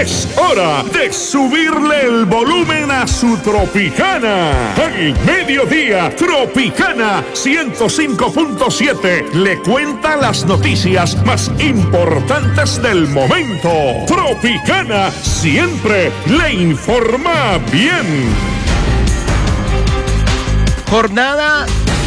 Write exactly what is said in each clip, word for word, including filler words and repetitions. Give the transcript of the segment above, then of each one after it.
Es hora de subirle el volumen a su Tropicana. Al mediodía, Tropicana ciento cinco punto siete le cuenta las noticias más importantes del momento. Tropicana siempre le informa bien. Jornada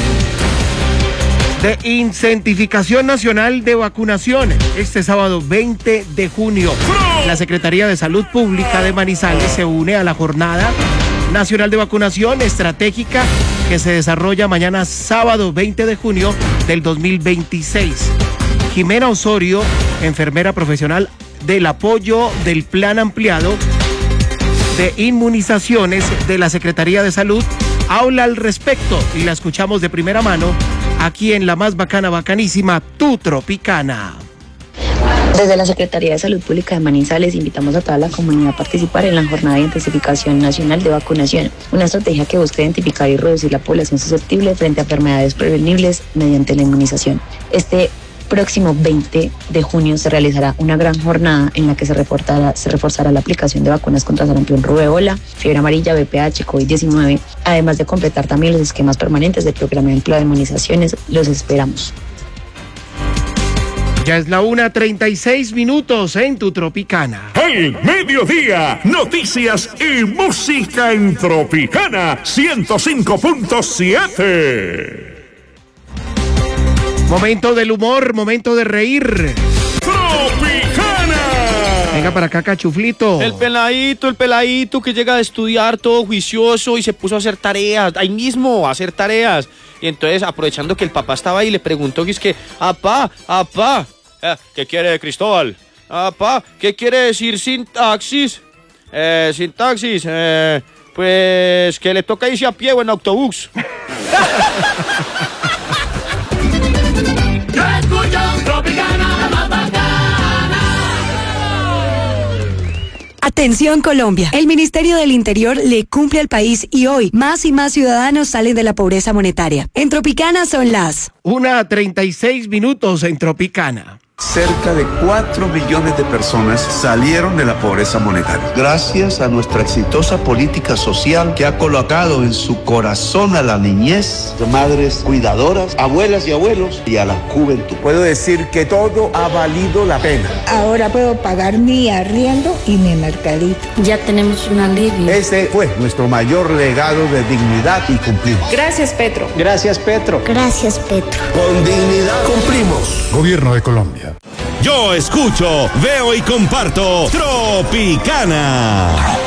de incentificación nacional de vacunaciones. Este sábado veinte de junio, la Secretaría de Salud Pública de Manizales se une a la Jornada Nacional de Vacunación Estratégica que se desarrolla mañana sábado veinte de junio del dos mil veintiséis. Jimena Osorio, enfermera profesional del apoyo del Plan Ampliado de Inmunizaciones de la Secretaría de Salud, habla al respecto y la escuchamos de primera mano aquí en la más bacana, bacanísima, Tu Tropicana. Desde la Secretaría de Salud Pública de Manizales invitamos a toda la comunidad a participar en la Jornada de Intensificación Nacional de Vacunación, una estrategia que busca identificar y reducir la población susceptible frente a enfermedades prevenibles mediante la inmunización. Este próximo veinte de junio se realizará una gran jornada en la que se reforzará, se reforzará la aplicación de vacunas contra sarampión, rubéola, fiebre amarilla, V P H, COVID diecinueve, además de completar también los esquemas permanentes del programa de empleo de inmunizaciones. Los esperamos. Ya es la una treinta y seis minutos en Tu Tropicana. Al mediodía, noticias y música en Tropicana ciento cinco punto siete. Momento del humor, momento de reír. ¡Tropicana! Venga para acá, cachuflito. El peladito, el peladito que llega a estudiar todo juicioso y se puso a hacer tareas, ahí mismo, a hacer tareas. Y entonces, aprovechando que el papá estaba ahí, le preguntó que es que, apá, apá, eh, ¿qué quiere Cristóbal? Apá, ¿qué quiere decir sintaxis? Eh, sintaxis, eh, pues que le toca irse a pie o en autobús. Atención Colombia, el Ministerio del Interior le cumple al país y hoy más y más ciudadanos salen de la pobreza monetaria. En Tropicana son las una treinta y seis minutos en Tropicana. Cerca de cuatro millones de personas salieron de la pobreza monetaria. Gracias a nuestra exitosa política social que ha colocado en su corazón a la niñez, de madres cuidadoras, abuelas y abuelos y a la juventud. Puedo decir que todo ha valido la pena. Ahora puedo pagar mi arriendo y mi mercadito. Ya tenemos un alivio. Ese fue nuestro mayor legado de dignidad y cumplimos. Gracias, Petro. Gracias, Petro. Gracias, Petro. Con dignidad cumplimos. Gobierno de Colombia. Yo escucho, veo y comparto Tropicana.